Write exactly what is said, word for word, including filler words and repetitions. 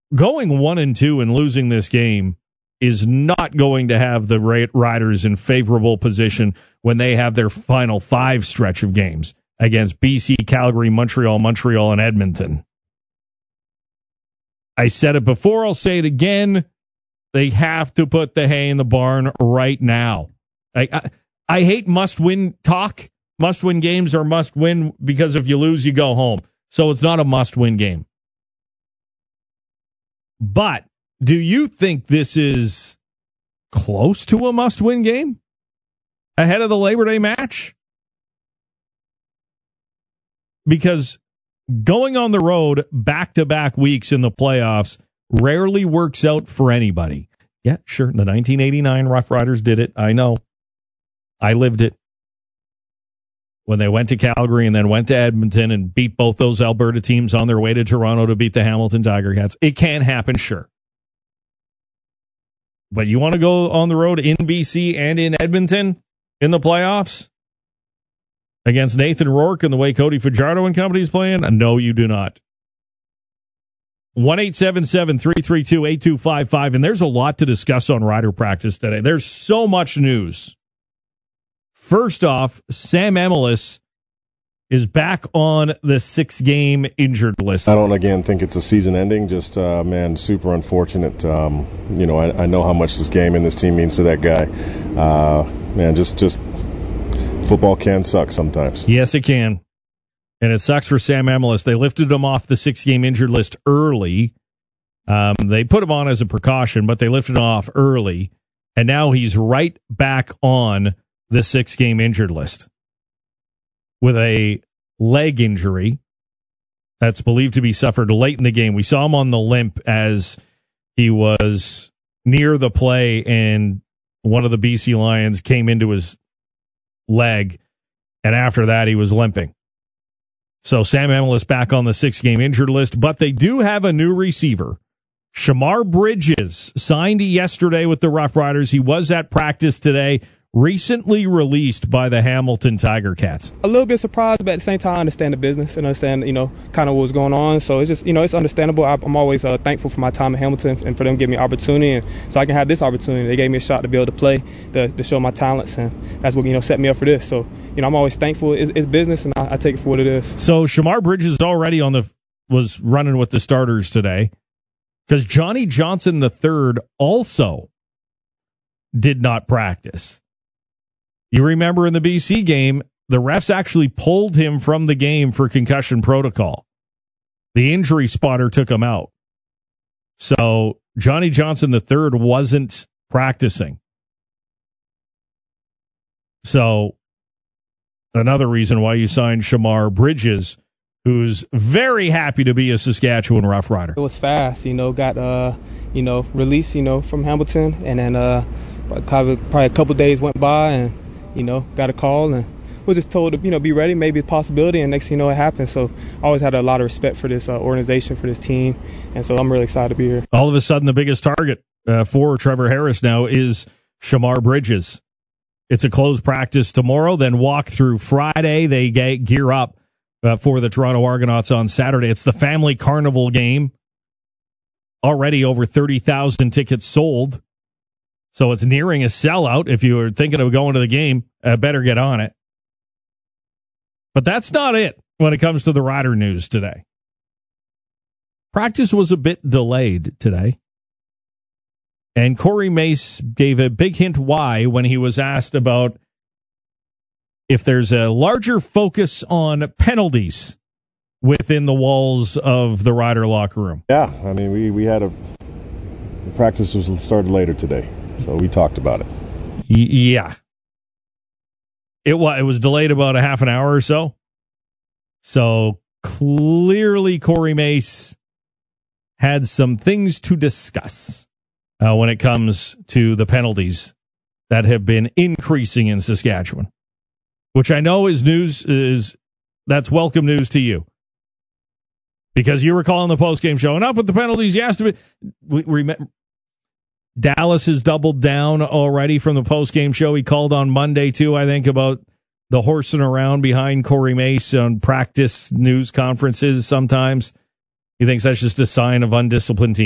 going one and two and losing this game is not going to have the Riders in favorable position when they have their final five stretch of games against B C, Calgary, Montreal, Montreal, and Edmonton. I said it before, I'll say it again. They have to put the hay in the barn right now. I, I, I hate must-win talk. Must-win games are must-win because if you lose, you go home. So it's not a must-win game. But do you think this is close to a must-win game ahead of the Labor Day match? Because going on the road back-to-back weeks in the playoffs rarely works out for anybody. Yeah, sure, the nineteen eighty-nine Rough Riders did it. I know. I lived it. When they went to Calgary and then went to Edmonton and beat both those Alberta teams on their way to Toronto to beat the Hamilton Tiger Cats. It can happen, sure. But you want to go on the road in B C and in Edmonton in the playoffs against Nathan Rourke and the way Cody Fajardo and company is playing? No, you do not. one eight seven seven, three three two, eight two five five. And there's a lot to discuss on Rider practice today. There's so much news. First off, Sam Emilus is back on the six-game injured list. I don't, again, think it's a season ending. Just, uh, man, super unfortunate. Um, you know, I, I know how much this game and this team means to that guy. Uh, man, just, just football can suck sometimes. Yes, it can. And it sucks for Sam Emilus. They lifted him off the six-game injured list early. Um, they put him on as a precaution, but they lifted him off early. And now he's right back on the six-game injured list with a leg injury that's believed to be suffered late in the game. We saw him on the limp as he was near the play, and one of the B C Lions came into his leg, and after that he was limping. So Sam Emilus back on the six-game injured list, but they do have a new receiver. Shamar Bridges signed yesterday with the Rough Riders. He was at practice today. Recently released by the Hamilton Tiger Cats. A little bit surprised, but at the same time, I understand the business and understand, you know, kind of what's going on. So it's just, you know, it's understandable. I'm always uh, thankful for my time at Hamilton and for them giving me opportunity, and so I can have this opportunity. They gave me a shot to be able to play, to, to show my talents, and that's what, you know, set me up for this. So, you know, I'm always thankful. It's, it's business, and I, I take it for what it is. So Shamar Bridges already on the was running with the starters today because Johnny Johnson the third also did not practice. You remember in the B C game, the refs actually pulled him from the game for concussion protocol. The injury spotter took him out. So Johnny Johnson the third wasn't practicing. So another reason why you signed Shamar Bridges, who's very happy to be a Saskatchewan Rough Rider. It was fast, you know, got, uh, you know, released, you know, from Hamilton, and then uh, probably, probably a couple days went by, and you know, got a call, and was just told to, you know, be ready, maybe a possibility, and next thing you know, it happened. So I always had a lot of respect for this uh, organization, for this team, and so I'm really excited to be here. All of a sudden, the biggest target uh, for Trevor Harris now is Shamar Bridges. It's a closed practice tomorrow, then walk through Friday. They get, gear up uh, for the Toronto Argonauts on Saturday. It's the Family Carnival game. Already over thirty thousand tickets sold. So it's nearing a sellout. If you were thinking of going to the game, uh, better get on it. But that's not it when it comes to the Rider news today. Practice was a bit delayed today. And Corey Mace gave a big hint why when he was asked about if there's a larger focus on penalties within the walls of the Rider locker room. Yeah, I mean, we, we had a... The practice was started later today. So we talked about it. Yeah. It was, it was delayed about a half an hour or so. So clearly Corey Mace had some things to discuss uh, when it comes to the penalties that have been increasing in Saskatchewan, which I know is news, is that's welcome news to you. Because you were calling the postgame show, enough with the penalties. You asked to be, we, remember, Dallas has doubled down already from the post-game show. He called on Monday, too, I think, about the horsing around behind Corey Mace on practice news conferences sometimes. He thinks that's just a sign of undisciplined teams.